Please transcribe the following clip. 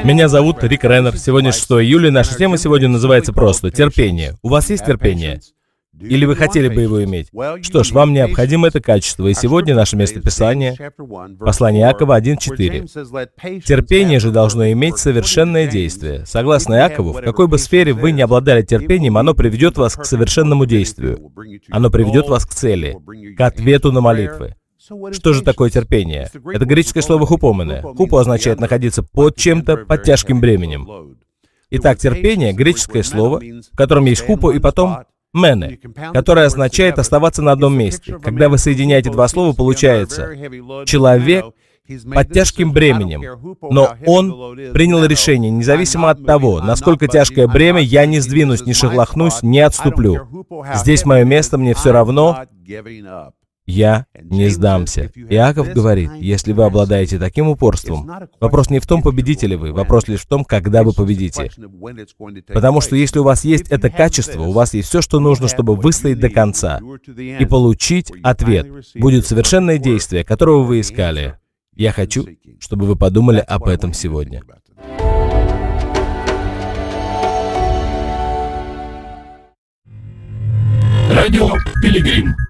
Меня зовут Рик Реннер. Сегодня 6 июля, и наша тема сегодня называется просто «Терпение». У вас есть терпение? Или вы хотели бы его иметь? Что ж, вам необходимо это качество, и сегодня наше местописание — послание Иакова 1:4. Терпение же должно иметь совершенное действие. Согласно Иакову, в какой бы сфере вы не обладали терпением, оно приведет вас к совершенному действию. Оно приведет вас к цели, к ответу на молитвы. Что же такое терпение? Это греческое слово «хупомене». «Хупо» означает находиться под чем-то, под тяжким бременем. Итак, терпение — греческое слово, в котором есть «хупо» и потом «мене», которое означает оставаться на одном месте. Когда вы соединяете два слова, получается «человек под тяжким бременем», но он принял решение, независимо от того, насколько тяжкое бремя, я не сдвинусь, не шелохнусь, не отступлю. Здесь мое место, мне все равно, я не сдамся. Иаков говорит, если вы обладаете таким упорством, вопрос не в том, победите ли вы, вопрос лишь в том, когда вы победите. Потому что если у вас есть это качество, у вас есть все, что нужно, чтобы выстоять до конца и получить ответ. Будет совершенное действие, которого вы искали. Я хочу, чтобы вы подумали об этом сегодня. Радио Пилигрим.